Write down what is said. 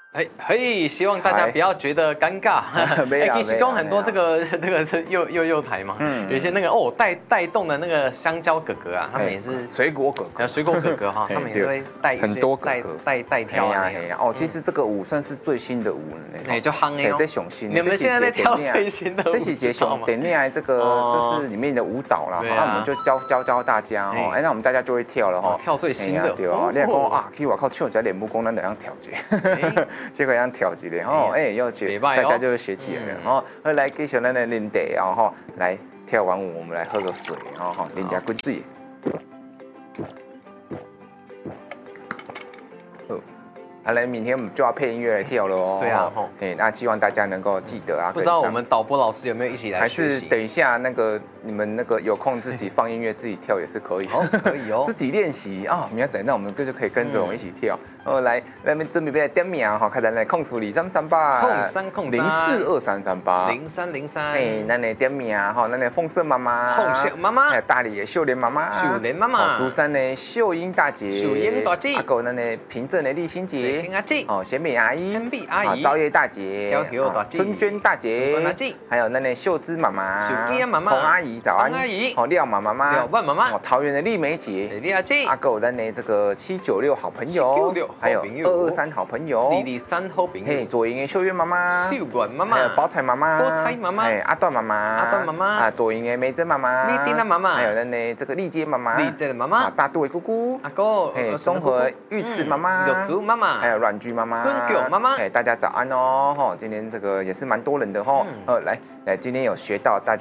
嘿，希望大家不要觉得尴尬。其实讲很多这个幼台嘛，有一些那个带动的那个香蕉哥哥啊，他们也是水果哥哥， 水果哥哥哈，他们也会带很多哥哥带跳啊。 其实这个舞算是最新的舞了呢， 就夯哎， 在雄心。 你们现在在跳最新的舞， 这是节雄等恋爱这个就是里面的舞蹈啦，那我们就教大家哦，那我们大家就会跳了哈， 跳最新的对哦，你讲啊，去我靠，唱一下脸部功能怎样调节，结果这样调节的哦，要学，大家就学起来了哦。来继续咱的啉茶哦吼，来跳完舞我们来喝个水哦吼，啉下滚水。来，明天我们就要配音乐来跳了哦。 对啊， 那希望大家能够记得啊。 不知道我们导播老师有没有一起来学习？ 还是等一下那个你们那个有空自己放音乐自己跳也是可以。 可以哦。 自己练习啊，明仔载那我们就可以跟着我们一起跳。来，那边准备来点名哈，看咱来控诉2338， 控 042338，0303。咱来点名哈，咱来凤色妈妈， 凤色妈妈， 大理的秀莲妈妈， 秀莲妈妈， 竹山的秀英大姐， 秀英大姐， 还有咱的平镇的丽欣姐。 阿姐， 贤美阿姨， 赵叶大姐，春娟大姐，还有那秀芝妈妈，洪阿姨，早安，廖妈妈，桃园的丽梅姐，阿狗咱的这个796好朋友，还有223好朋友 ，223好朋友， 左营的秀媛妈妈，还有包菜妈妈，阿段妈妈，左营的梅珍妈妈，还有咱的这个丽姐妈妈，大肚的姑姑，综合玉池妈妈，还有软菊妈妈，大家早安哦！今天这个也是蛮多人的哦。来，今天有学到大家。